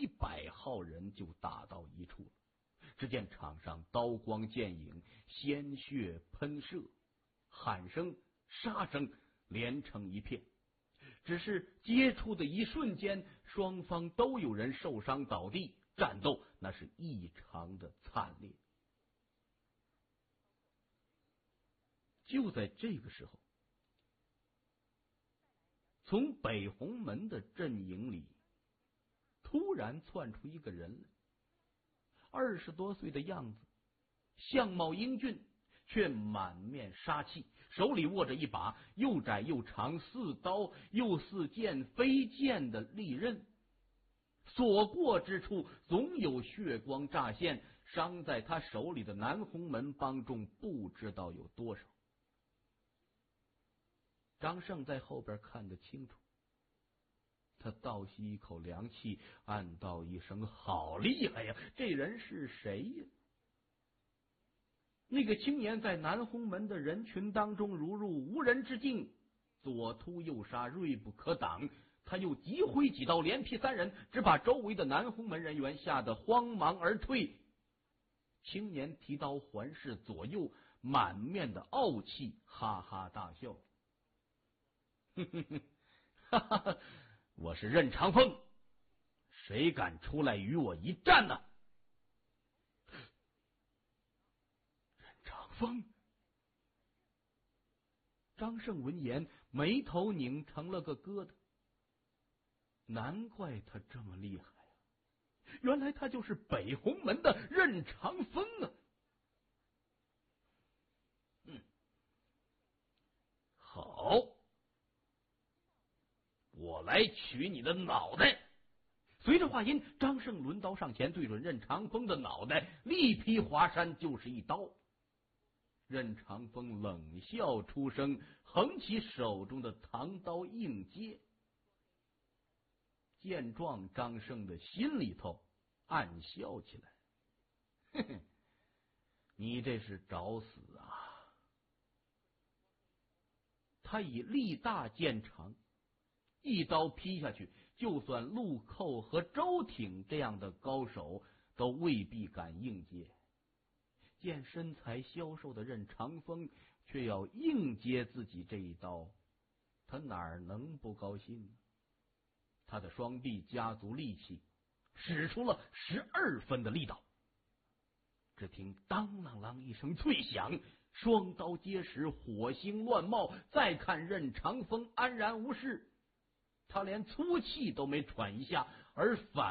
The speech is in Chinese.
100号人就打到一处了。只见场上刀光剑影，鲜血喷射，喊声杀声连成一片。只是接触的一瞬间，双方都有人受伤倒地，战斗那是异常的惨烈。就在这个时候，从北红门的阵营里突然窜出一个人来，20多岁的样子，相貌英俊，却满面杀气，手里握着一把又窄又长，似刀又似剑非剑的利刃，所过之处总有血光乍现，伤在他手里的南红门帮众不知道有多少。张胜在后边看得清楚，他倒吸一口凉气，暗道一声好厉害呀，这人是谁呀？那个青年在南红门的人群当中如入无人之境，左突右杀，锐不可挡。他又急挥几刀，连劈3人，只把周围的南红门人员吓得慌忙而退。青年提刀环视左右，满面的傲气，哈哈大笑。哈哈，我是任长风，谁敢出来与我一战呢？任长风！张胜闻言，眉头拧成了个疙瘩。难怪他这么厉害啊！原来他就是北红门的任长风啊！好，我来取你的脑袋。随着话音，张胜抡刀上前，对准任长风的脑袋，力劈华山就是一刀。任长风冷笑出声，横起手中的唐刀应接。见状，张胜的心里头暗笑起来，嘿嘿，你这是找死啊！他以力大见长，一刀劈下去，就算陆寇和周挺这样的高手都未必敢应接。见身材消瘦的任长风却要应接自己这一刀，他哪能不高兴呢？他的双臂加足力气，使出了12分的力道。只听当啷啷一声脆响，双刀结实，火星乱冒。再看任长风安然无事，他连粗气都没喘一下，而反